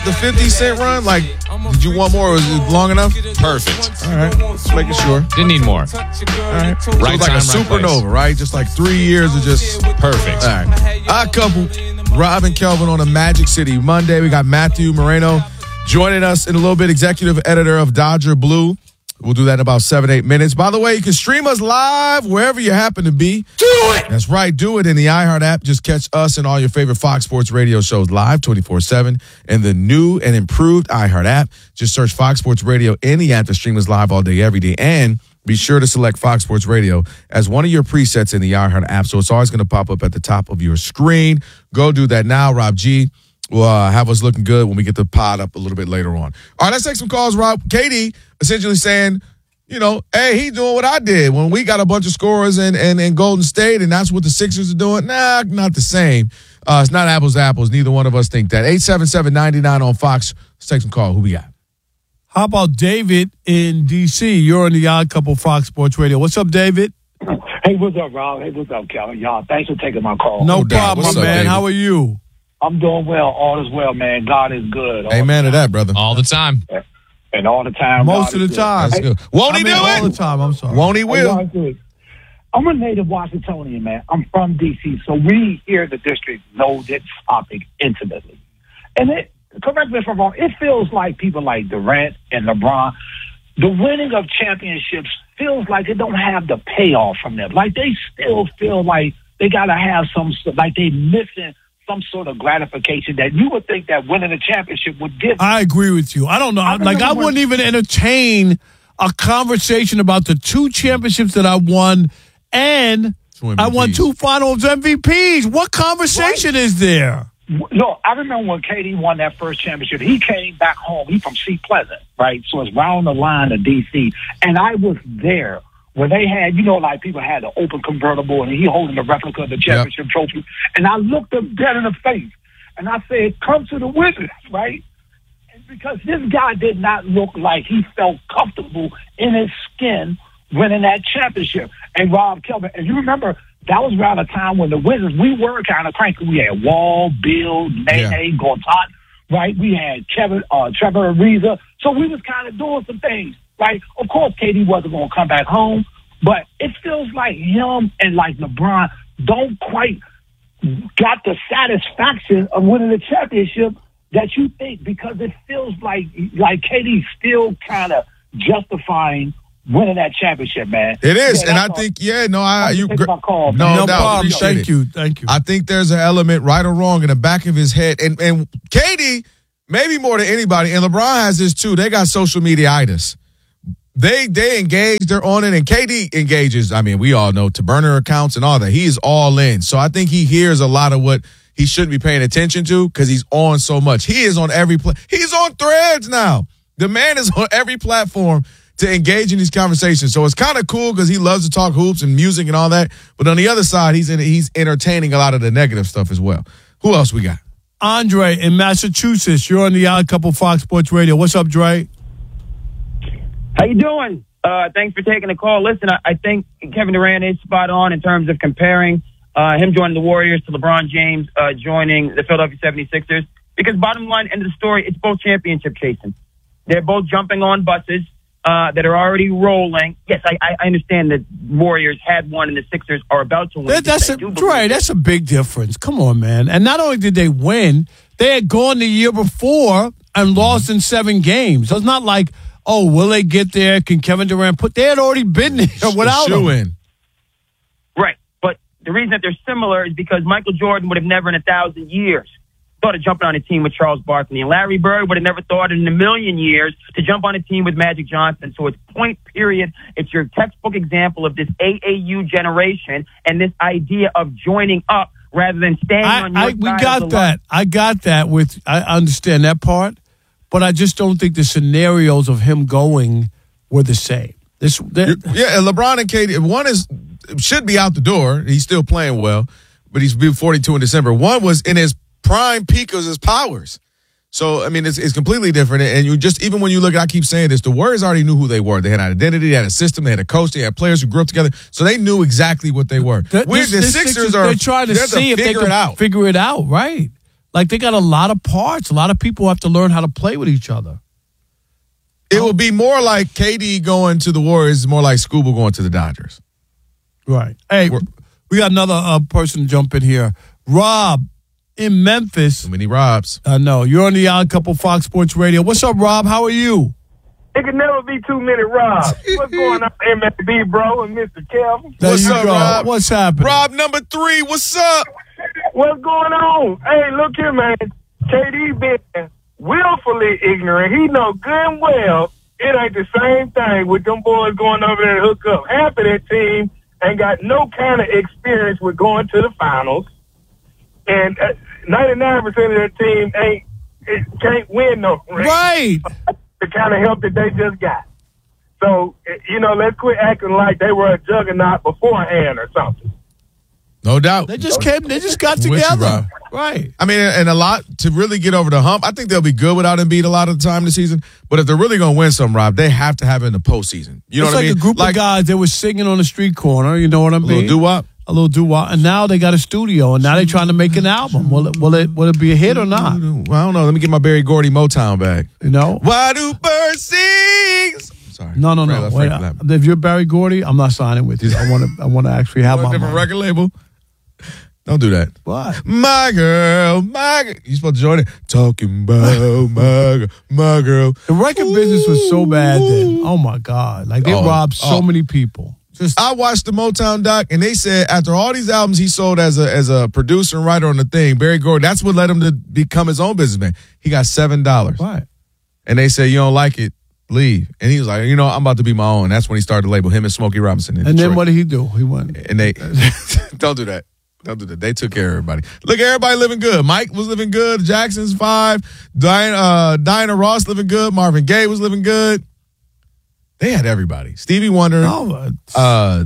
the 50 Cent run? Like, did you want more? Or was it long enough? Perfect. All right, just making sure. Didn't need more. All right, so Right it was like time, a right supernova, place. right? Just like 3 years of just Perfect. All right. Our couple, Rob and Kelvin on a Magic City Monday. We got Matthew Moreno joining us in a little bit, executive editor of Dodger Blue. We'll do that in about 7-8 minutes. By the way, you can stream us live wherever you happen to be. Do it! That's right. Do it in the iHeart app. Just catch us and all your favorite Fox Sports radio shows live 24/7 in the new and improved iHeart app. Just search Fox Sports Radio in the app to stream us live all day, every day. And be sure to select Fox Sports Radio as one of your presets in the iHeart app. So it's always going to pop up at the top of your screen. Go do that now. Rob G will have us looking good when we get the pod up a little bit later on. All right, let's take some calls, Rob. Katie essentially saying, you know, hey, he's doing what I did when we got a bunch of scorers in Golden State, and that's what the Sixers are doing. Nah, not the same. It's not apples to apples. Neither one of us think that. 877-99 on Fox. Let's take some calls. Who we got? How about David in D.C.? You're on the Odd Couple Fox Sports Radio. What's up, David? Hey, what's up, Rob? Hey, what's up, Kelvin? Y'all, thanks for taking my call. No doubt. problem, What's up, man. David? How are you? I'm doing well. All is well, man. God is good. Amen to that, brother. All the time. And all the time. Most God of is the good. time. That's good. Won't he do all the it? time. I'm sorry. Won't he will? God is good. I'm a native Washingtonian, man. I'm from D.C., so we here in the district know this topic intimately. And correct me if I'm wrong, it feels like people like Durant and LeBron, the winning of championships feels like it don't have the payoff from them. Like they still feel like they got to have like they missing some sort of gratification that you would think that winning a championship would give. I agree with you. I don't know. I wouldn't even entertain a conversation about the 2 championships that I won, and I won 2 finals MVPs. What conversation is there? No, I remember when KD won that first championship. He came back home. He's from Sea Pleasant, right? So it's round the line of D.C. And I was there when they had, you know, like people had the open convertible and he holding the replica of the championship trophy. And I looked him dead in the face and I said, come to the Wizards, right? And because this guy did not look like he felt comfortable in his skin winning that championship. And Rob Kelvin, and you remember, that was around a time when the Wizards, we were kind of cranky. We had Wall, Bill, Nene, Gortat, right? We had Trevor Ariza. So we was kind of doing some things, right? Of course, KD wasn't going to come back home, but it feels like him and like LeBron don't quite got the satisfaction of winning the championship that you think, because it feels like KD's still kind of justifying winning that championship, man. It is, and I think, my call, no doubt. Problem. Thank you. I think there's an element, right or wrong, in the back of his head, and KD, maybe more than anybody, and LeBron has this too. They got social media-itis. They engage, they're on it, and KD engages. I mean, we all know, to burner accounts and all that. He is all in. So I think he hears a lot of what he shouldn't be paying attention to because he's on so much. He is on every he's on Threads now. The man is on every platform to engage in these conversations. So it's kind of cool because he loves to talk hoops and music and all that. But on the other side, he's entertaining a lot of the negative stuff as well. Who else we got? Andre in Massachusetts. You're on the Odd Couple Fox Sports Radio. What's up, Dre? How you doing? Thanks for taking the call. Listen, I think Kevin Durant is spot on in terms of comparing him joining the Warriors to LeBron James joining the Philadelphia 76ers. Because bottom line, end of the story, it's both championship chasing. They're both jumping on buses that are already rolling. Yes, I understand that Warriors had one and the Sixers are about to win. That's a big difference. Come on, man. And not only did they win, they had gone the year before and lost in 7 games. So it's not like, oh, will they get there? Can Kevin Durant they had already been there without him. Right. But the reason that they're similar is because Michael Jordan would have never in 1,000 years thought of jumping on a team with Charles Barkley. And Larry Bird would have never thought in a million years to jump on a team with Magic Johnson. So it's point period. It's your textbook example of this AAU generation and this idea of joining up rather than staying on your side. We got that. I got that. I understand that part, but I just don't think the scenarios of him going were the same. And LeBron and KD, should be out the door. He's still playing well, but he's been 42 in December. One was in his prime peak of his powers. So, I mean, it's completely different. And you just, even when you look, I keep saying this, the Warriors already knew who they were. They had an identity, they had a system, they had a coach, they had players who grew up together. So they knew exactly what they were. The Sixers they're trying to see if they can figure it out, right? Like, they got a lot of parts. A lot of people have to learn how to play with each other. It will be more like KD going to the Warriors, more like Scuba going to the Dodgers. Right. Hey, we got another person jump in here. Rob in Memphis. Too many Robs. I know. You're on the Odd Couple Fox Sports Radio. What's up, Rob? How are you? It could never be 2 minute Rob. What's going on, MSB, bro, and Mr. Kelvin? What's up, Rob? What's happening? Rob number 3, what's up? What's going on? Hey, look here, man. KD been willfully ignorant. He know good and well it ain't the same thing with them boys going over there to hook up. Half of that team ain't got no kind of experience with going to the finals. And 99% of their team can't win no ring. Right. The kind of help that they just got. So, let's quit acting like they were a juggernaut beforehand or something. No doubt. They just got I'm with you, together. Rob. Right. I mean, and a lot to really get over the hump. I think they'll be good without Embiid a lot of the time this season. But if they're really going to win some, Rob, they have to have it in the postseason. You know it's what I mean? It's like a group of guys that were singing on the street corner. You know what I mean? A little doo-wop. A little doo-wop. And now they got a studio, and now they're trying to make an album. Will it be a hit or not? Well, I don't know. Let me get my Barry Gordy Motown back. You know? Why do birds sing? Sorry. No. Wait, if you're Barry Gordy, I'm not signing with you. I want to actually have my different record label. Don't do that. What? My girl. You supposed to join it? Talking about my girl. The record business was so bad then. Oh, my God. Like, they robbed so many people. I watched the Motown doc, and they said after all these albums he sold as a producer and writer on the thing, Barry Gordy, that's what led him to become his own businessman. He got $7. Right. And they said, you don't like it, leave. And he was like, I'm about to be my own. That's when he started the label, him and Smokey Robinson in And Detroit. then what did he do? He went. And they, don't do that. Don't do that. They took care of everybody. Look, everybody living good. Mike was living good. Jackson's 5. Diana Ross living good. Marvin Gaye was living good. They had everybody. Stevie Wonder. Who else?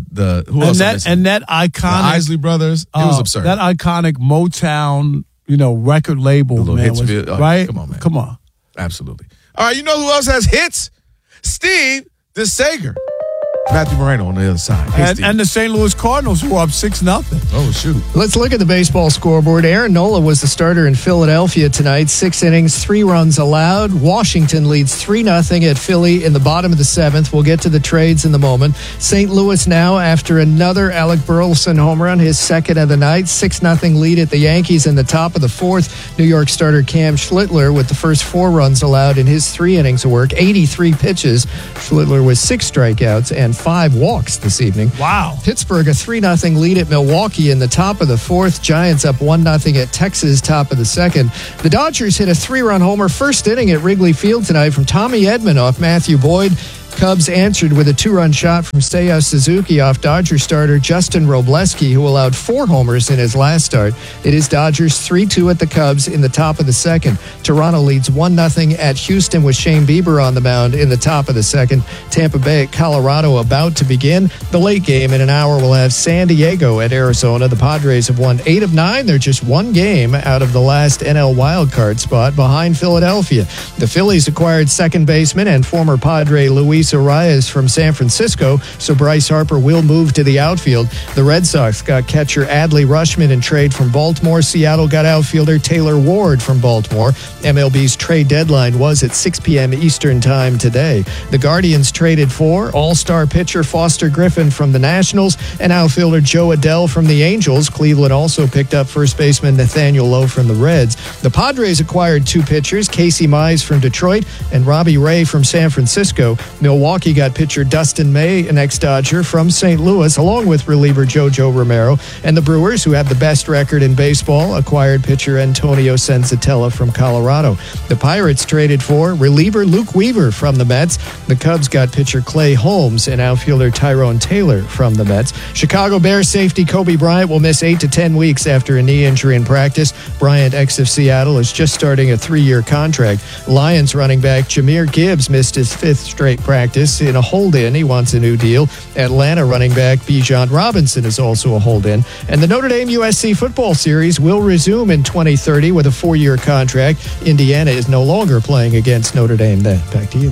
And that iconic the Isley Brothers. It was absurd. That iconic Motown, record label, man, was, right? Come on, man. Come on. Absolutely. All right, you know who else has hits? Steve DeSager. Matthew Moreno on the other side. Hey, and the St. Louis Cardinals who are up 6-0. Oh, shoot. Let's look at the baseball scoreboard. Aaron Nola was the starter in Philadelphia tonight. 6 innings, 3 runs allowed. Washington leads 3-0 at Philly in the bottom of the 7th. We'll get to the trades in the moment. St. Louis now after another Alec Burleson home run, his second of the night. 6-0 lead at the Yankees in the top of the 4th. New York starter Cam Schlittler with the first 4 runs allowed in his 3 innings of work. 83 pitches. Schlittler with 6 strikeouts and 5 walks this evening. Wow. Pittsburgh a 3-0 lead at Milwaukee in the top of the 4th. Giants up 1-0 at Texas, top of the 2nd. The Dodgers hit a 3-run homer first inning at Wrigley Field tonight from Tommy Edman off Matthew Boyd. Cubs answered with a 2-run shot from Seiya Suzuki off Dodger starter Justin Robleski, who allowed 4 homers in his last start. It is Dodgers 3-2 at the Cubs in the top of the 2nd. Toronto leads 1-0 at Houston with Shane Bieber on the mound in the top of the 2nd. Tampa Bay at Colorado about to begin. The late game in an hour will have San Diego at Arizona. The Padres have won 8 of 9. They're just 1 game out of the last NL wildcard spot behind Philadelphia. The Phillies acquired second baseman and former Padre Luis Arias from San Francisco, so Bryce Harper will move to the outfield. The Red Sox got catcher Adley Rutschman in trade from Baltimore. Seattle got outfielder Taylor Ward from Baltimore. MLB's trade deadline was at 6 p.m. Eastern Time today. The Guardians traded for all-star pitcher Foster Griffin from the Nationals and outfielder Joe Adell from the Angels. Cleveland also picked up first baseman Nathaniel Lowe from the Reds. The Padres acquired 2 pitchers, Casey Mize from Detroit and Robbie Ray from San Francisco. Milwaukee got pitcher Dustin May, an ex-Dodger from St. Louis, along with reliever JoJo Romero. And the Brewers, who have the best record in baseball, acquired pitcher Antonio Senzatella from Colorado. The Pirates traded for reliever Luke Weaver from the Mets. The Cubs got pitcher Clay Holmes and outfielder Tyrone Taylor from the Mets. Chicago Bears safety Kobe Bryant will miss 8 to 10 weeks after a knee injury in practice. Bryant, ex of Seattle, is just starting a 3-year contract. Lions running back Jahmyr Gibbs missed his 5th straight practice in a hold-in. He wants a new deal. Atlanta running back Bijan Robinson is also a hold-in. And the Notre Dame USC football series will resume in 2030 with a 4-year contract. Indiana is no longer playing against Notre Dame then. Back to you.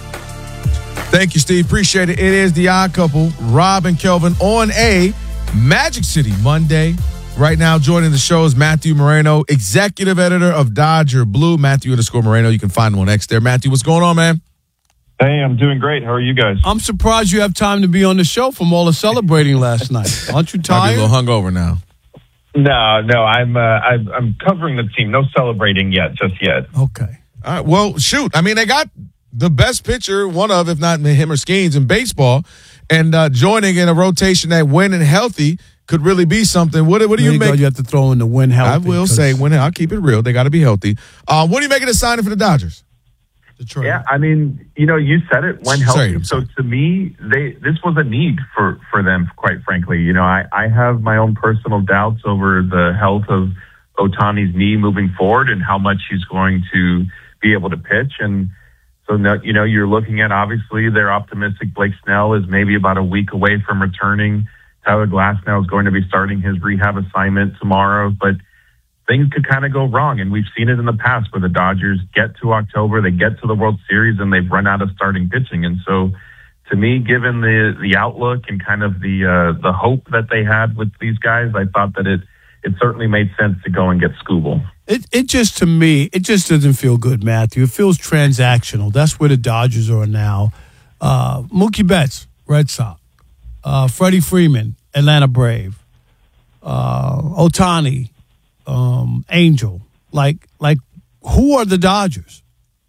Thank you, Steve. Appreciate it. It is the Odd Couple, Rob and Kelvin, on a Magic City Monday Right now, joining the show is Matthew Moreno, executive editor of Dodger Blue. Matthew_Moreno. You can find him on X there. Matthew, what's going on, man? Hey, I'm doing great. How are you guys? I'm surprised you have time to be on the show from all the celebrating last night. Aren't you Might tired? be a little hungover now. No, I'm covering the team. No celebrating yet, just yet. Okay. All right, well, shoot. I mean, they got the best pitcher, one of, if not him or Skeens, in baseball, and joining in a rotation that when and healthy could really be something. What do you make? You have to throw in the win healthy. I will say when I'll keep it real. They got to be healthy. What do you make of the signing for the Dodgers? Detroit. Yeah, I mean, you said it, when healthy. Sorry. So to me, this was a need for them, quite frankly. I have my own personal doubts over the health of Ohtani's knee moving forward and how much he's going to be able to pitch. And so, you're looking at, obviously, they're optimistic. Blake Snell is maybe about a week away from returning. Tyler Glasnow is going to be starting his rehab assignment tomorrow, but things could kind of go wrong. And we've seen it in the past where the Dodgers get to October, they get to the World Series, and they've run out of starting pitching. And so, to me, given the outlook and kind of the hope that they had with these guys, I thought that it certainly made sense to go and get Skubal. It just, to me, it just doesn't feel good, Matthew. It feels transactional. That's where the Dodgers are now. Mookie Betts, Red Sox. Freddie Freeman, Atlanta Brave. Ohtani, Angel. Like, who are the Dodgers?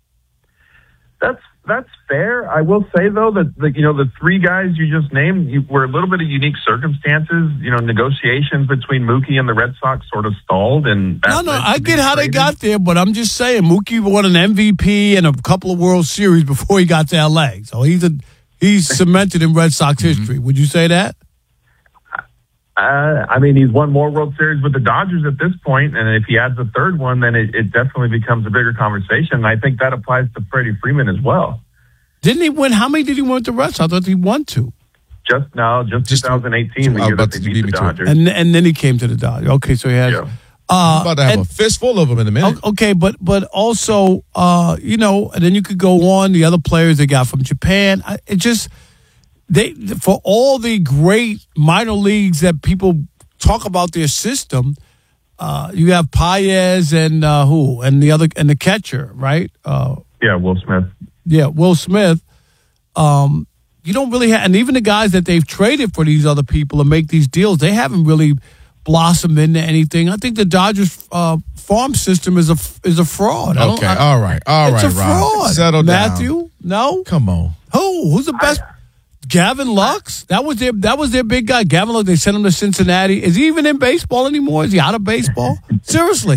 That's fair. I will say, though, that the three guys you just named were a little bit of unique circumstances. Negotiations between Mookie and the Red Sox sort of stalled. And I get how they got there, but I'm just saying Mookie won an MVP and a couple of World Series before he got to L.A. So he's cemented in Red Sox history. Would you say that? I mean, he's won more World Series with the Dodgers at this point, and if he adds a third one, then it definitely becomes a bigger conversation. And I think that applies to Freddie Freeman as well. Didn't he win? How many did he win with the Red Sox? I thought he won two. Just 2018, the year that they beat the Dodgers. And then he came to the Dodgers. Okay, so he has... Yeah. I'm about to have a fistful of them in a minute. Okay, but also, and then you could go on the other players they got from Japan. For all the great minor leagues that people talk about their system, you have Paez and the catcher, right? Will Smith. Yeah, Will Smith. You don't really have, and even the guys that they've traded for these other people to make these deals, they haven't really blossomed into anything. I think the Dodgers farm system is a fraud. Okay, all right, it's a Rob. fraud. Settle down. Matthew, no, come on. Who's the best? Gavin Lux. That was their big guy. Gavin Lux. They sent him to Cincinnati. Is he even in baseball anymore? Is he out of baseball? Seriously.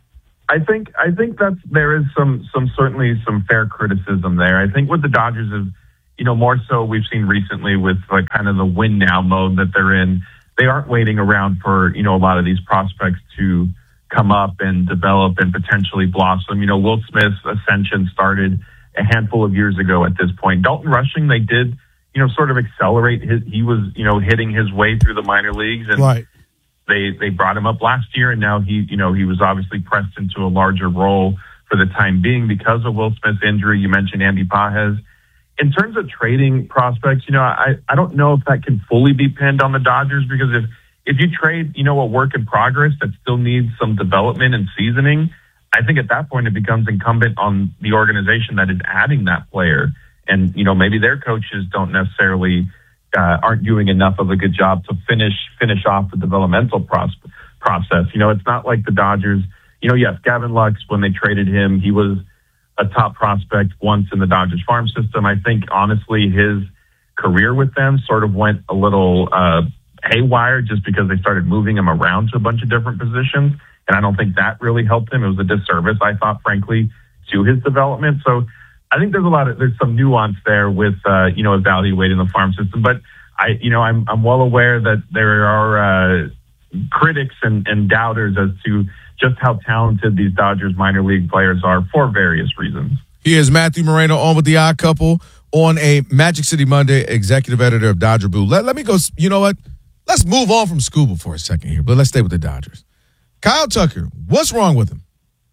I think there is certainly some fair criticism there. I think what the Dodgers have, more so we've seen recently with like kind of the win now mode that they're in. They aren't waiting around for, a lot of these prospects to come up and develop and potentially blossom. Will Smith's ascension started a handful of years ago at this point. Dalton Rushing, they did, sort of accelerate he was, hitting his way through the minor leagues. And right. They brought him up last year, and now he was obviously pressed into a larger role for the time being because of Will Smith's injury. You mentioned Andy Paez. In terms of trading prospects, I don't know if that can fully be pinned on the Dodgers because if you trade, a work in progress that still needs some development and seasoning, I think at that point it becomes incumbent on the organization that is adding that player. And, maybe their coaches don't necessarily aren't doing enough of a good job to finish off the developmental process. It's not like the Dodgers, yes, Gavin Lux, when they traded him, he was a top prospect once in the Dodgers farm system. I think, honestly, his career with them sort of went a little haywire just because they started moving him around to a bunch of different positions. And I don't think that really helped him. It was a disservice, I thought, frankly, to his development. So I think there's some nuance there with, evaluating the farm system. But I'm well aware that there are critics and doubters as to just how talented these Dodgers minor league players are for various reasons. He is Matthew Moreno on with the Odd Couple on a Magic City Monday, executive editor of Dodger Blue. Let me go. You know what? Let's move on from Skubal for a second here, but let's stay with the Dodgers. Kyle Tucker, what's wrong with him?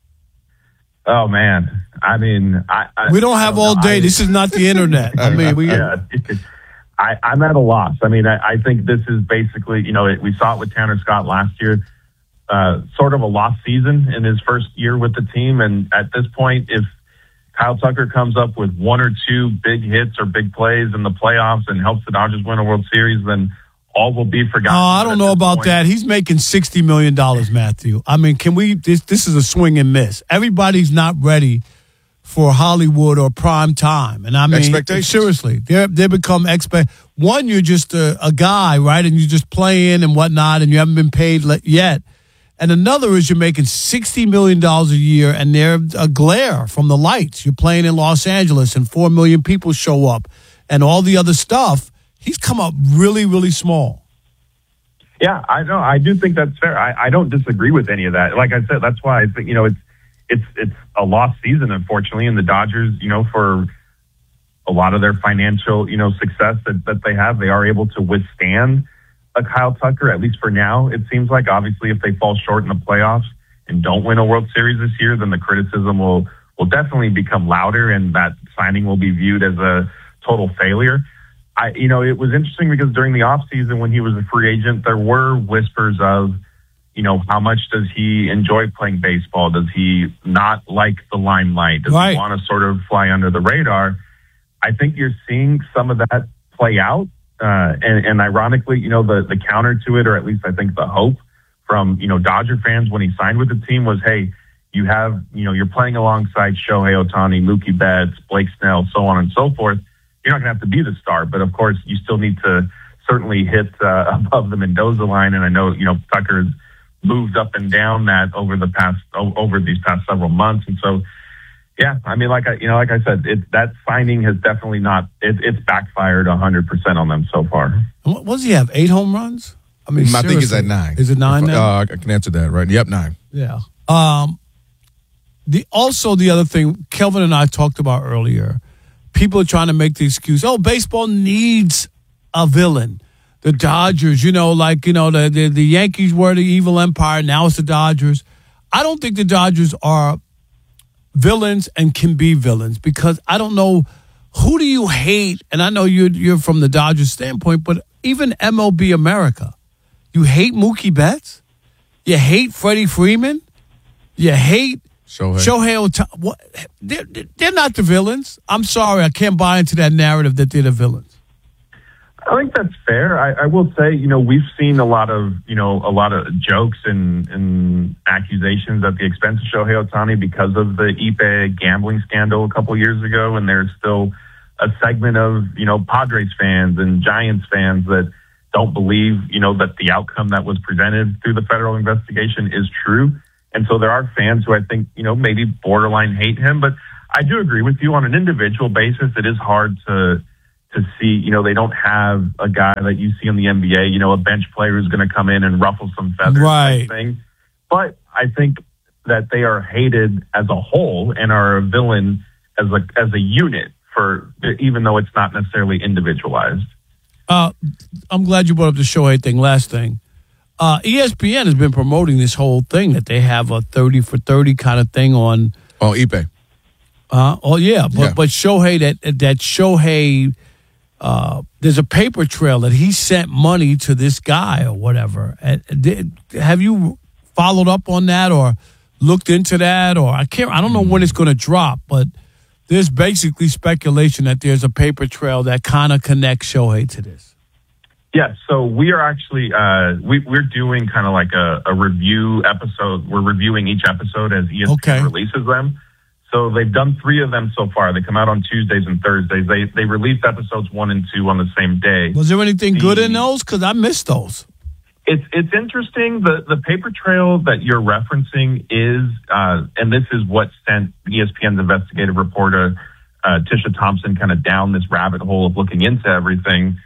Oh, man. I mean, we don't have all day. This is not the internet. I mean, I'm at a loss. I mean, I think this is basically, we saw it with Tanner Scott last year. sort of a lost season in his first year with the team. And at this point, if Kyle Tucker comes up with one or two big hits or big plays in the playoffs and helps the Dodgers win a World Series, then all will be forgotten. Oh, I don't know about that. He's making $60 million, Matthew. I mean, can we? This is a swing and miss. Everybody's not ready for Hollywood or prime time, and I mean, seriously, they become One, you're just a guy, right, and you just play in and whatnot, and you haven't been paid yet. And another is you're making $60 million a year, and they're a glare from the lights. You're playing in Los Angeles, and 4 million people show up, and all the other stuff. He's come up really, really small. Yeah, I know. I do think that's fair. I don't disagree with any of that. Like I said, that's why I think, it's a lost season, unfortunately, and the Dodgers, for a lot of their financial, success that they have, they are able to withstand a Kyle Tucker, at least for now. It seems like, obviously, if they fall short in the playoffs and don't win a World Series this year, then the criticism will definitely become louder, and that signing will be viewed as a total failure. It was interesting because during the offseason when he was a free agent, there were whispers of, how much does he enjoy playing baseball? Does he not like the limelight? Does he want to sort of fly under the radar? I think you're seeing some of that play out. And ironically, the counter to it, or at least I think the hope from, Dodger fans when he signed with the team was, hey, you have, you're playing alongside Shohei Ohtani, Mookie Betts, Blake Snell, so on and so forth. You're not going to have to be the star, but of course you still need to certainly hit above the Mendoza line. And I know, Tucker's moved up and down that over these past several months. And so, yeah, I mean, like I said, that signing has definitely it's backfired 100% on them so far. What does he have? 8 home runs? I mean, I think it's at 9. Is it 9 now? I can answer that, right? Yep, 9. Yeah. The other thing Kelvin and I talked about earlier, people are trying to make the excuse, baseball needs a villain. The Dodgers, the Yankees were the evil empire. Now it's the Dodgers. I don't think the Dodgers are villains and can be villains because I don't know, who do you hate? And I know you're from the Dodgers standpoint, but even MLB America, you hate Mookie Betts? You hate Freddie Freeman? You hate Shohei Ohtani? They're not the villains. I'm sorry, I can't buy into that narrative that they're the villains. I think that's fair. I will say, we've seen a lot of jokes and accusations at the expense of Shohei Ohtani because of the Ippei gambling scandal a couple years ago, and there's still a segment of Padres fans and Giants fans that don't believe that the outcome that was presented through the federal investigation is true. And so there are fans who I think, maybe borderline hate him. But I do agree with you on an individual basis. It is hard to see, they don't have a guy that you see in the NBA, a bench player who's going to come in and ruffle some feathers. Right. Thing. But I think that they are hated as a whole and are a villain as a unit even though it's not necessarily individualized. I'm glad you brought up the Shohei thing. Last thing. ESPN has been promoting this whole thing that they have a 30 for 30 kind of thing on. Oh, Ippei. But Shohei, that Shohei, there's a paper trail that he sent money to this guy or whatever. Have you followed up on that or looked into that? Or I don't know when it's going to drop, but there's basically speculation that there's a paper trail that kind of connects Shohei to this. Yeah, so we are actually we're doing kind of like a review episode. We're reviewing each episode as ESPN releases them. So they've done 3 of them so far. They come out on Tuesdays and Thursdays. They released episodes 1 and 2 on the same day. Was there anything good in those? Because I missed those. It's interesting. The paper trail that you're referencing is, and this is what sent ESPN's investigative reporter Tisha Thompson kind of down this rabbit hole of looking into everything.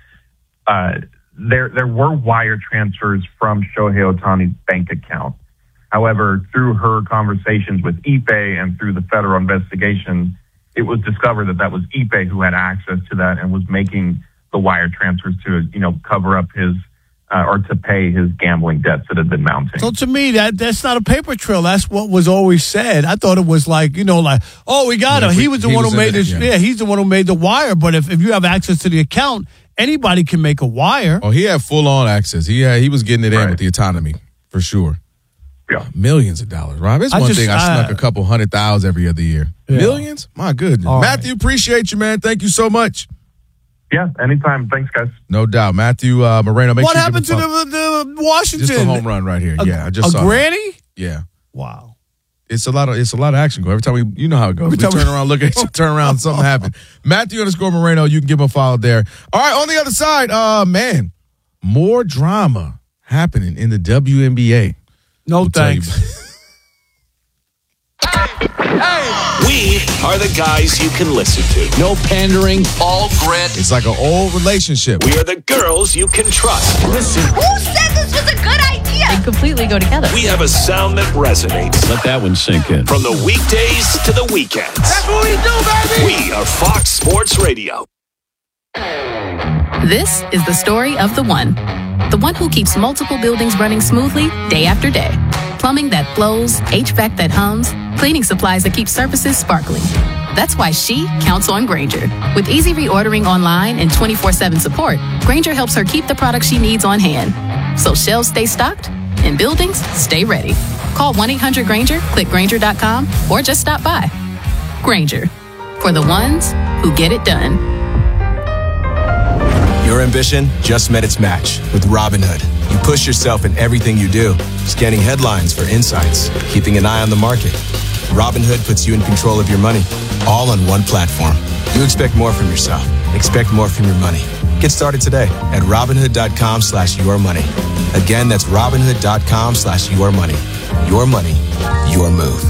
There were wire transfers from Shohei Ohtani's bank account. However, through her conversations with Ippei and through the federal investigation, it was discovered that was Ippei who had access to that and was making the wire transfers to, cover up his or to pay his gambling debts that had been mounting. So to me, that's not a paper trail. That's what was always said. I thought it was like, we got him. He was the one who made this. Yeah, he's the one who made the wire. But if you have access to the account, anybody can make a wire. Oh, he had full on access. He was getting it in with the autonomy for sure. Yeah. Millions of dollars, Rob. It's I one just- thing I snuck a couple 100,000 every other year. Yeah. Millions? My goodness. All right. Matthew, appreciate you, man. Thank you so much. Yeah, anytime. Thanks, guys. No doubt. Matthew Moreno, make What sure you happened to give him a phone. the Washington? Just a home run right here. Yeah, I just a saw granny? that. Yeah. Wow. It's a lot of action. Every time you know how it goes. We turn around, look at each other, turn around, something happened. Matthew _Moreno, you can give him a follow there. All right, on the other side, man, more drama happening in the WNBA. No I'll tell you. thanks. We are the guys you can listen to. No pandering, all grit. It's like an old relationship. We are the girls you can trust. Listen, Who said this was a good idea? They completely go together. We have a sound that resonates. let that one sink in. From the weekdays to the weekends. That's what we do, baby! We are Fox Sports Radio. This is the story of the one who keeps multiple buildings running smoothly day after day. Plumbing that flows, HVAC that hums, cleaning supplies that keep surfaces sparkling. That's why she counts on Grainger. With easy reordering online and 24/7 support, Grainger helps her keep the products she needs on hand. So shelves stay stocked and buildings stay ready. Call 1-800-GRAINGER, click Grainger.com, or just stop by. Grainger, for the ones who get it done. Your ambition just met its match with Robinhood. You push yourself in everything you do, scanning headlines for insights, keeping an eye on the market. Robinhood puts you in control of your money, all on one platform. You expect more from yourself. Expect more from your money. Get started today at Robinhood.com/yourmoney. Again, that's Robinhood.com/yourmoney. Your money, your move.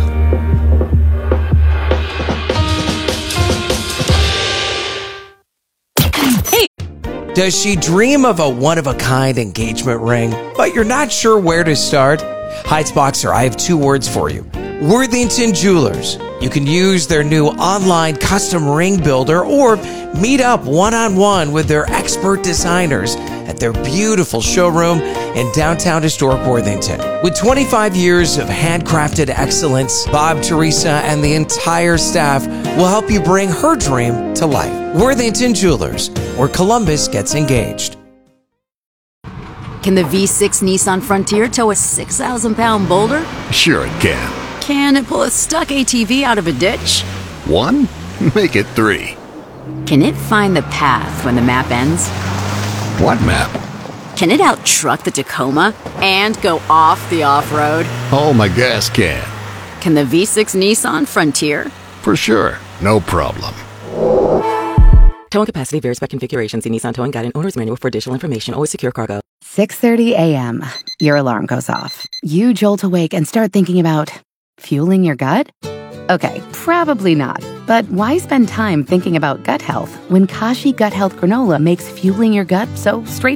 Does she dream of a one-of-a-kind engagement ring, but you're not sure where to start? Heights Boxer, I have two words for you. Worthington Jewelers. You can use their new online custom ring builder or meet up one-on-one with their expert designers at their beautiful showroom in downtown historic Worthington. With 25 years of handcrafted excellence, Bob, Teresa, and the entire staff will help you bring her dream to life. Worthington Jewelers, where Columbus gets engaged. Can the V6 Nissan Frontier tow a 6,000-pound boulder? Sure it can. Can it pull a stuck ATV out of a ditch? 1? Make it 3. Can it find the path when the map ends? What map? Can it out-truck the Tacoma and go off the off-road? Oh, my gas can. Can the V6 Nissan Frontier? For sure. No problem. Towing capacity varies by configuration. See Nissan Towing Guide and Owner's Manual for additional information. Always secure cargo. 6:30 a.m. Your alarm goes off. You jolt awake and start thinking about fueling your gut? Okay, probably not. But why spend time thinking about gut health when Kashi Gut Health Granola makes fueling your gut so straightforward?